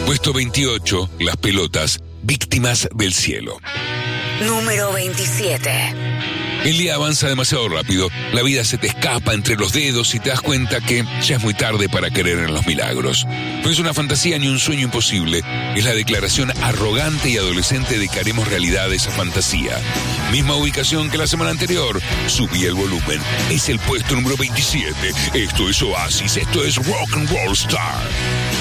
Puesto 28, Las Pelotas, Víctimas del Cielo. Número 27. El día avanza demasiado rápido, la vida se te escapa entre los dedos y te das cuenta que ya es muy tarde para creer en los milagros. No es una fantasía ni un sueño imposible, es la declaración arrogante y adolescente de que haremos realidad esa fantasía. Misma ubicación que la semana anterior, subí el volumen, es el puesto número 27. Esto es Oasis, esto es Rock and Roll Star.